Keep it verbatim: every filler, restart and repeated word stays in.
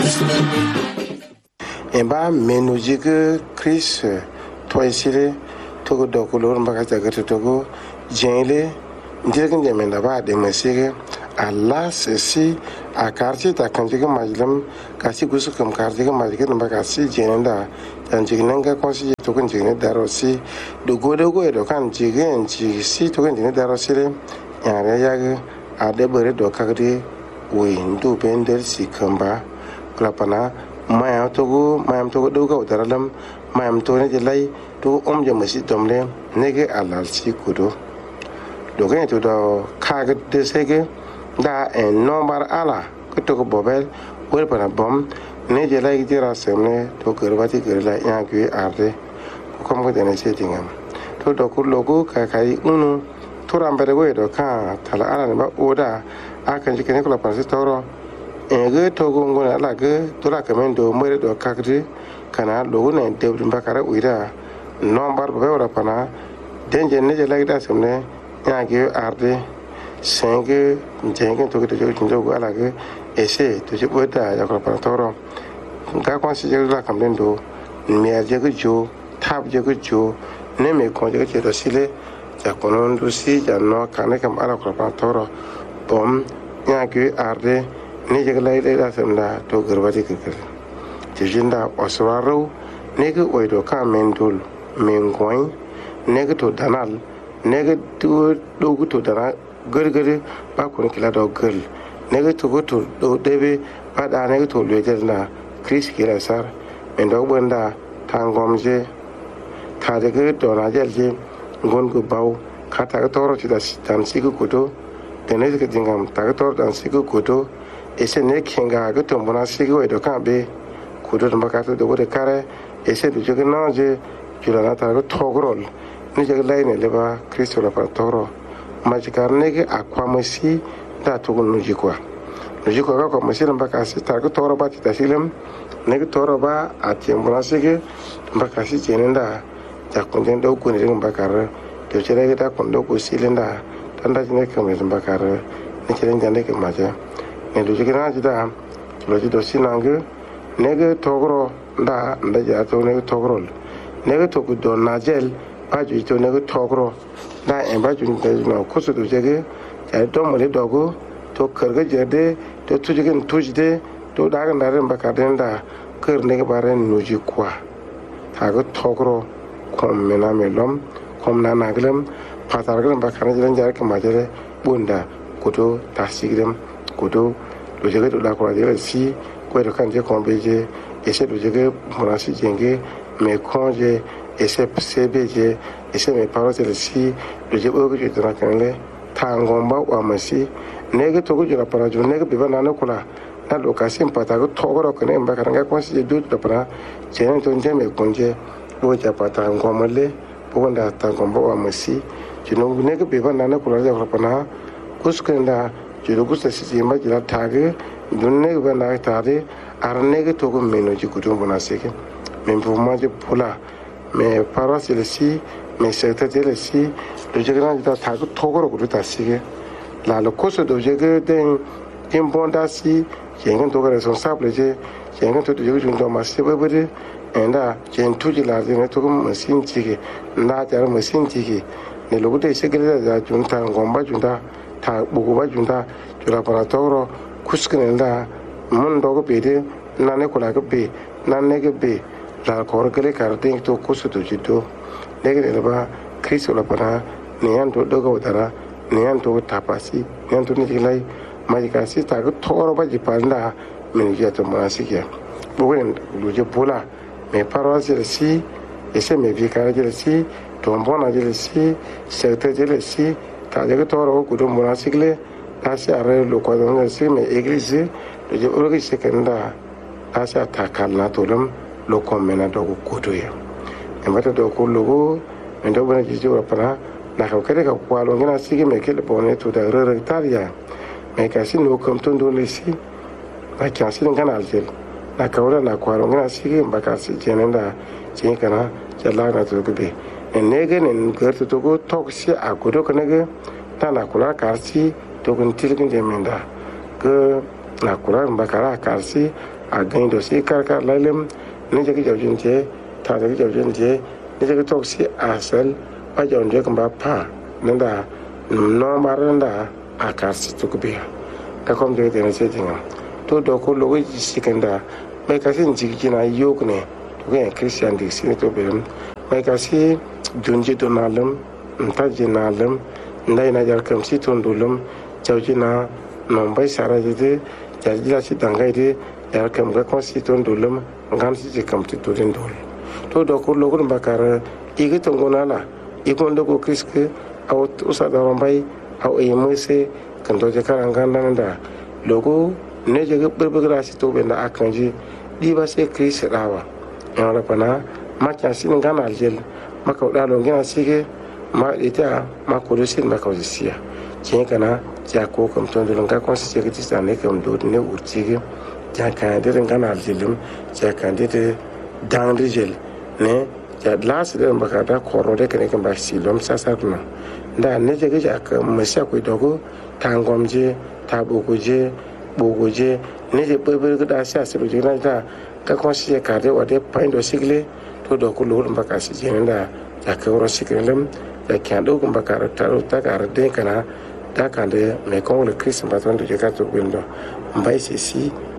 Eba menujik Chris Toysile Togo Dokulor Mbakata Togo Jenle Dirkin Jamenda Ba de Mesige Allah Sesi a Karti Takanjiga Majlam Kasi Gusukam Kartiga Majika Mbakasi Jenenda and Jignanga Consi Token Jignet Darosi do Godogo Edokan Jig and Jisi Token Jignet Darosile Yag Adebere Dokagri Win do Bender Sikamba Klapana Mayam Togo Mayam Togo Dogo Daralam Mayam Tone Jelai to Om Jamasi Domle Nege Alalsi Kudo Dogan to the Kagat Desege da en nombar ala Kuto Bobel Welpana Bomb Nejelai Dira Semne to Kurvati Gurla Yagui Arde Come the Settingham to Doku Logo Kakai Unu Turambere do Ka Tala Alan Oda Akan Nicola Pasitoro en good Togo Lage Turakamendo Mure do Kakri Kana Loguna and David Bakara Uida Nombar Bavara Pana Danger Nejelai Dasemne Yagui Arde Senge Jengen to the Jogo Alage Ese to Jibuta Yakopanatoro Gakwansi Jagla Camendo Mia Jagujo Tab Jagujo Neme Conjugate the Sile Jaconon to see Jano Kanekam Alakopanatoro Bom Yagi Arde Nijagla Assemla to Gurvati Tijinda Oswaro Negu Oido Kamendul Mengoin Negato Danal Negative Dogu to Danal Gurguri Bakun Kilado Girl Nega to go to do Devi Bad Anega to Legerna Chris Kilasar Mendogwenda Tangomje Tadege Donajelje Gongu Bau Katagatoro to the Tansiku Kudo the Nezingam Tagator and Siku Kudo is a neck hinga to Monasigo Edokambe Kudo Makato the Wood Kare is a Juganaje Julanata Togrol Nijaglane Leva Christola Patoro Majikarnege Aquamasi that to Nujikwa. Nujiko Masilam Bakasi, Targo Bati Tasilem, Negatoroba at Yambrasige, Bakasi Jenenda, Jacondo Kunin Bakara, the Cheregata Kondoku Cylinder, Tandajinekam Bakara, Nichiran Janek Maja, and Lujikanajida, Logido Sinangu, Nega Togro, Da, Najato Neg Togrol, Negatoku Don Najel, Baju to Neg Togro, Da and Baju no Kosu to Jege, Domole Dogo. To Kurga Jade, to Tujigan Tujde, to Dagan Bakadenda, Kurnega Baran Nujikwa. Tago Togro, Com Menamelum, Com Nanaglem, Patargan Bakaran Jarka Majere, Bunda, Kudo, Tasigram, Kudo, Lujaga to Lakura Sea, Queto Kanje Combeje, Ese Lujaga, Monasi Jenge, Me Conje, Ese Sebeje, Ese Me Paros del Sea, Lujago to Nakanle, Tangomba, Wamasi. Nega Togo Paraju, Nega Bivanana Kula, not Locasim Patago, Togo, and Bakaranga Quasi do the Pra, Jenaton Jame Conje, Boja Patan Gomale, Bonda Tangombo Amasi, Juno Nega Bivanana Kula Rapana, Kuskenda, Jugusta City Magila Tage, Dunega Nagtade, Arnega Togo Meno Jikutumbonaseke, Mempumaji Pula, Me Parasilesi, Me Secretary, the Jagana Tago Togo Gutasi. La locosa do Jagger then Timbondasi, Jangan to responsable, Jangan to the Jujun Massivity, and a Jan Tujila, the Netum Massin Tiki, Najar Massin Tiki, the Logote Secretary that Junta, Gomba Junta, Buguba Junta, Juraparatoro, Kuskin and Da, Mondogo Bede, Nanecola Bay, Nanega Bay, La Corgale Carding to Costa to Jito, Negadeba, Crisolapana, Nianto Dogo. Nianto Tapasi, Nianto Nijilai, Majicasi, Tago Toroba Jipanda, Minijato Monasikia. When Lujapula, me Paros Jelsi, Ese me Vicar Jelsi, Tombona Jelsi, Secretary Jelsi, Tajagatoro, Gudum Monasicle, Asia Loquadon, me Eglise, the Urgi Secanda, Asia Takal Natulum, Locom Menadogo Kutuya. And what a doco logo, and over Jijapana. La Hocarega Qualongina Sigi make it upon to the Ruritalia. Make a sin who come to do Lissi. I can see in Canalgil. La Caura, La Qualongina Sigi, Bacassi, Jenenda, Jinkana, Jalana to be. And Negan and Gertu to go talk see a good okanega, Tana Kula Carsi, Token Tilkin Gemenda. Go La Kura and Bacara Carsi, a gain do si kar kar lailem ne je ga jin je ta je ga jin je ne je ga tok si asal ba jon je kan ba pa nanda no maranda akar si to biya ka kom de de ne se jinga to do ko lo ji sikanda mai ka sin jigi na yok ne to ga christian di si to be mai ka si junji to nalam nta jinalam ndai na jar kam si to ndulum chawjina nombai sara de jarjila si dangai de jar kam ga kon si to ndulum ngam si kam ti to den dol to do ko lo ko bakara igi to ngonala ikon do ko kriske aw usa da rombai aw e mose kan do je karanganda nda logo ne je berbegra si to be na akanji di ba se kris rawa ya pana ma kya sin ngana aljel ma ko da lo ngana sige ma ita ma ko do sin ma ko sia chen kana ja ko kam to do nga kon si ke ti sa ne kam do ne urtige ja kan de ngana aljelum ja kan de dan de gel ne ja las de ma ka da ko ro de ke kan ba si lom sa sa no nda ne je ke ja ka ma sa ko do ko tangom je tabu ko je bo je ne je pe pe da sa se je na da ka kon si ka de wa de pain do sigle to do ko lo ba ka si je nda ja ka ro siglem ja kan do ko ba ka ta ro ta ka de kana ta kan de me ko le kris ba ton de ka to bindo mbai si si